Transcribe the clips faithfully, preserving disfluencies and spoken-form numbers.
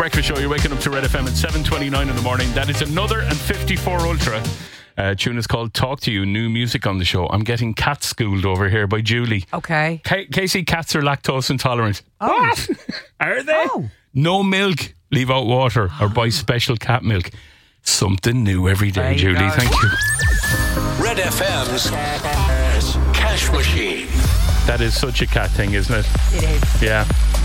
Breakfast Show. You're waking up to Red F M at seven twenty-nine in the morning. That is another and fifty-four Ultra. Uh, tune is called Talk to You. New music on the show. I'm getting cat schooled over here by Julie. Okay. K- Casey, cats are lactose intolerant. Oh. What? Are they? Oh. No milk. Leave out water or buy special cat milk. Something new every day, Julie. Go. Thank you. Red F M's Cash Machine. That is such a cat thing, isn't it? It is. Yeah.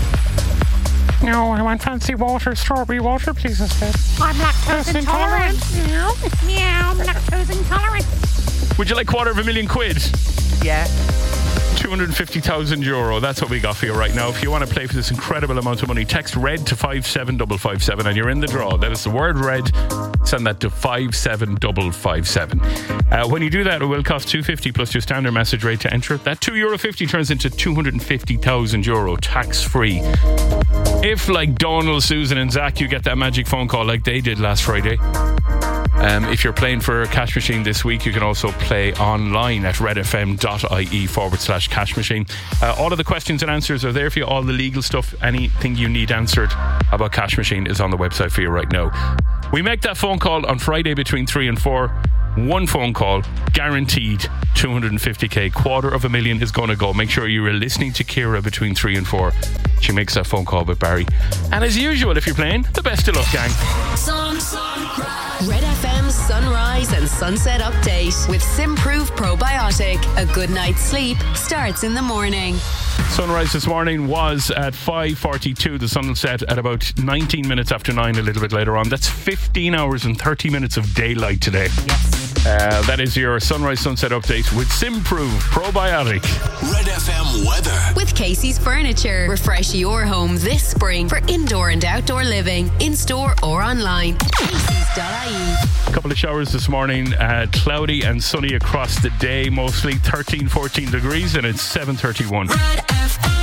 No, I want fancy water, strawberry water, please, instead. I'm lactose intolerant. Meow. Meow. I'm lactose intolerant. Would you like quarter of a million quid? Yeah. two hundred fifty thousand euro. That's what we got for you right now. If you want to play for this incredible amount of money, text RED to five seven five five seven and you're in the draw. That is the word RED. Send that to five seven five five seven. Uh, when you do that, it will cost two hundred fifty plus your standard message rate to enter. That two euro fifty turns into two hundred fifty thousand euro tax free. If, like Donald, Susan, and Zach, you get that magic phone call like they did last Friday. Um, if you're playing for a cash machine this week, you can also play online at redfm.ie forward slash cash machine. Uh, all of the questions and answers are there for you. All the legal stuff, anything you need answered about cash machine is on the website for you right now. We make that phone call on Friday between three and four. One phone call, guaranteed two hundred fifty k. Quarter of a million is going to go. Make sure you are listening to Ciara between three and four. She makes that phone call with Barry. And as usual, if you're playing, the best of luck, gang. Sun, sunrise. Red F M's Sunrise and Sunset Update with Simprove Probiotic. A good night's sleep starts in the morning. Sunrise this morning was at five forty-two. The sun will set at about nineteen minutes after nine a little bit later on. That's fifteen hours and thirty minutes of daylight today. Yes. Uh, that is your Sunrise Sunset Update with Simprove Probiotic. Red F M weather. With Casey's Furniture. Refresh your home this spring for indoor and outdoor living. In-store or online. Casey's dot I E. A couple of showers this morning. Uh, cloudy and sunny across the day. Mostly thirteen, fourteen degrees and it's seven thirty-one. Red F M.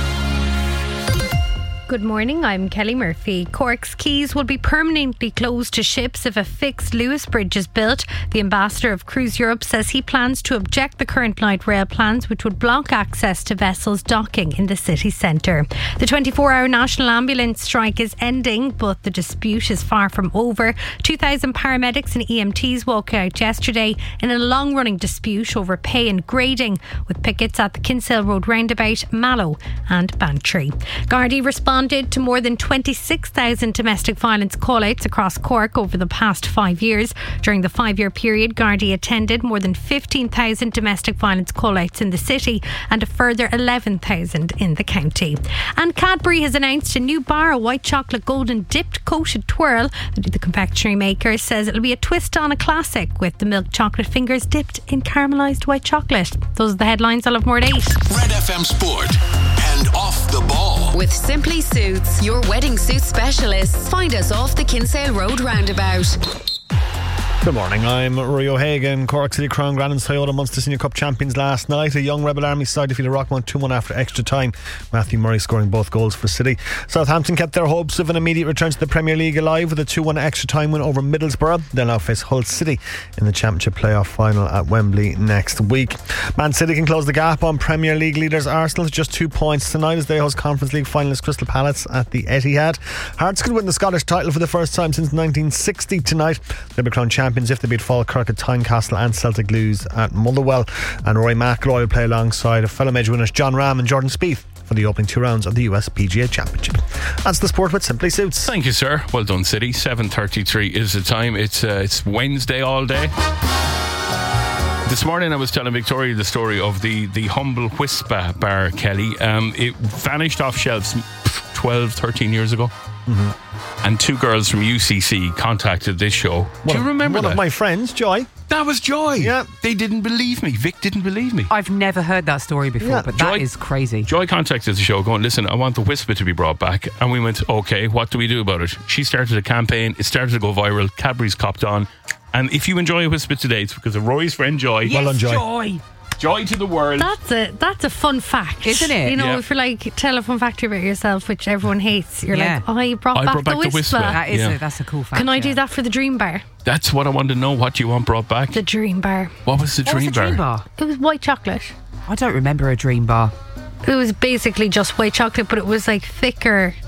Good morning, I'm Kelly Murphy. Cork's quays will be permanently closed to ships if a fixed Lewis Bridge is built. The ambassador of Cruise Europe says he plans to object the current light rail plans, which would block access to vessels docking in the city centre. The twenty-four hour national ambulance strike is ending, but the dispute is far from over. two thousand paramedics and E M Ts walked out yesterday in a long-running dispute over pay and grading, with pickets at the Kinsale Road roundabout, Mallow and Bantry. Gardaí responded to more than twenty-six thousand domestic violence call-outs across Cork over the past five years. During the five-year period, Gardaí attended more than fifteen thousand domestic violence call-outs in the city and a further eleven thousand in the county. And Cadbury has announced a new bar, a white chocolate golden dipped coated twirl. The confectionery maker says it'll be a twist on a classic, with the milk chocolate fingers dipped in caramelised white chocolate. Those are the headlines. I'll have more at eight. Red F M Sport and Off the Ball. With Simply Suits, your wedding suit specialists. Find us off the Kinsale Road roundabout. Good morning, I'm Rory O'Hagan. Cork City Crown Grand and Toyota Munster Senior Cup champions last night. A young Rebel Army side defeated Rockmount two one after extra time. Matthew Murray scoring both goals for City. Southampton kept their hopes of an immediate return to the Premier League alive with a two one extra time win over Middlesbrough. They'll now face Hull City in the Championship playoff final at Wembley next week. Man City can close the gap on Premier League leaders Arsenal to just two points tonight as they host Conference League finalist Crystal Palace at the Etihad. Hearts could win the Scottish title for the first time since nineteen sixty tonight. They'll be crowned champions if they beat Falkirk at Tynecastle and Celtic lose at Motherwell. And Rory McIlroy will play alongside fellow major winners John Ram and Jordan Spieth for the opening two rounds of the U S P G A Championship. That's the sport with Simply Suits. Thank you, sir. Well done, City. seven thirty-three is the time. It's uh, it's Wednesday all day. This morning I was telling Victoria the story of the, the Humble Whisper bar, Kelly. Um, it vanished off shelves twelve, thirteen years ago. Mm-hmm. And two girls from U C C contacted this show. Do you remember one that? One of my friends, Joy. That was Joy. Yeah. They didn't believe me. Vic didn't believe me. I've never heard that story before, Yeah. but Joy- that is crazy. Joy contacted the show going, listen, I want the Whisper to be brought back. And we went, okay, what do we do about it? She started a campaign. It started to go viral. Cadbury's copped on. And if you enjoy a Whisper today, it's because of Rory's friend Joy. Yes, Well done, Joy. Joy. Joy to the world. That's a that's a fun fact, Isn't it? You know, Yeah. if you're like, tell a fun fact about yourself, which everyone hates. You're Yeah. like, oh, I brought I back, brought back the, the whisper. Whisper. That is Yeah. a, that's a cool fact. Can I yeah. do that for the Dream Bar? That's what I want to know. What do you want brought back? The Dream Bar. What was the What was dream the dream bar? bar? It was white chocolate. I don't remember a dream bar. It was basically just white chocolate, but it was like thicker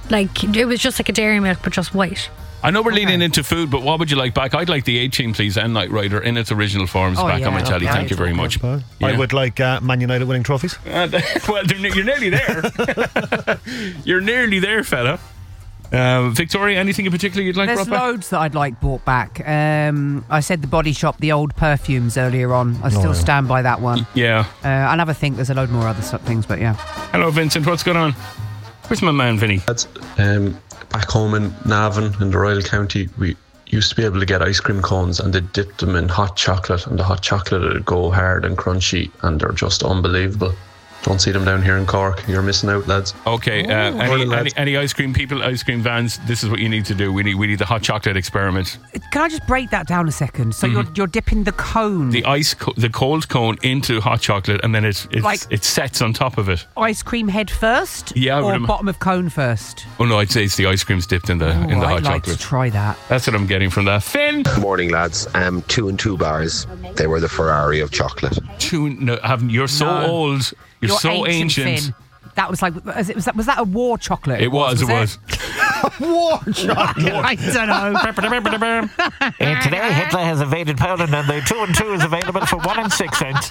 like it was just like a dairy milk, but just white. I know we're leaning into food, but what would you like back? I'd like the A-Team, please, and Knight Rider in its original forms Oh, back yeah. on my telly. Okay. Thank you very much. I Yeah. would like uh, Man United winning trophies. Uh, well, they're ne- you're nearly there. You're nearly there, fella. Uh, Victoria, anything in particular you'd like There's brought back? loads that I'd like brought back. Um, I said the Body Shop, the old perfumes earlier on. I still yeah. stand by that one. Yeah. Uh, I'll have a think. There's a load more other sort of things, but yeah. Hello, Vincent. What's going on? Where's my man, Vinny? That's, um, back home in Navan in the Royal County, we used to be able to get ice cream cones and they dipped them in hot chocolate, and the hot chocolate would go hard and crunchy, and they're just unbelievable. Don't see them down here in Cork. You're missing out, lads. Okay, uh, any, Morning, any, lads. any ice cream people, ice cream vans, this is what you need to do. We need we need the hot chocolate experiment. Can I just break that down a second? So you're you're dipping the cone, The ice, co- the cold cone into hot chocolate, and then it it, Like- it sets on top of it. ice cream head first, Yeah, I would or im- bottom of cone first. Oh no, I'd say it's the ice cream's dipped in the Oh, in the I'd hot like chocolate. to try that. That's what I'm getting from that. Finn, Morning, lads. Um, two and two bars. They were the Ferrari of chocolate. two, no, haven't, you're so No. old. You're, You're so ancient. Finn. That was like, was, it, was, that, was that a war chocolate? It was. It was. War chocolate. I don't know. Uh, today, Hitler has invaded Poland, and the two and two is available for one and six cents.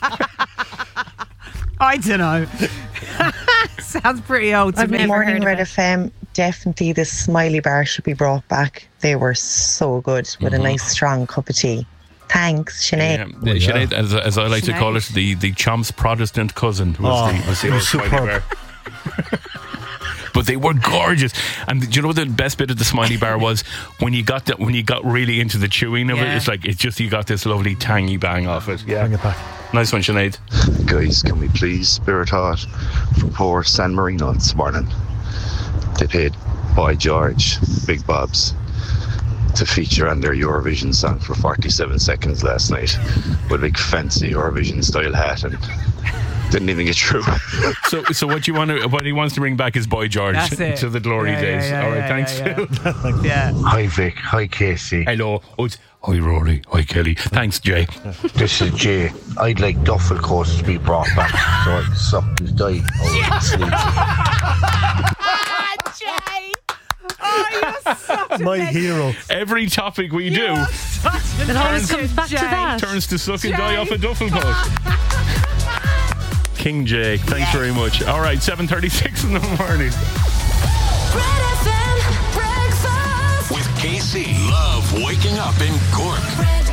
I don't know. Sounds pretty old to I've me. never Morning, heard of Red it. F M. Definitely the Smiley bar should be brought back. They were so good with a nice strong cup of tea. Thanks, Sinead. Yeah, the Sinead, as, as I like to call it, the, the Chomp's Protestant cousin was Oh, the, was the it old was Smiley superb. Bar. But they were gorgeous, and do you know what the best bit of the Smiley Bar was? When you got the, when you got really into the chewing of it, Yeah. it's like it's just you got this lovely tangy bang off it. Yeah, Bring it back. nice one, Sinead. Guys, can we please spirit hot for poor San Marino this morning? They paid Boy George, Big Bob's, to feature on their Eurovision song for forty-seven seconds last night with a big fancy Eurovision style hat, and didn't even get through. So, so what you want to, what he wants to bring back is Boy George That's it. to the glory Yeah, yeah, days. yeah, All right, yeah, thanks, yeah, Phil. Yeah. Hi Vic, hi Casey. Hello. Oh, it's, hi Rory. Hi Kelly. Thanks, Jay. This is Jay. I'd like duffel coats to be brought back so I can suck his diet over sleep. Jay! Oh, you're such a My legend. hero. Every topic we do You're such a It always legend, comes back to Jay. that. turns to suck and Jay. die off a duffel coat. King Jay, thanks very much. All right, seven thirty-six in the morning. Red F M breakfast. With K C. Love waking up in Cork. Red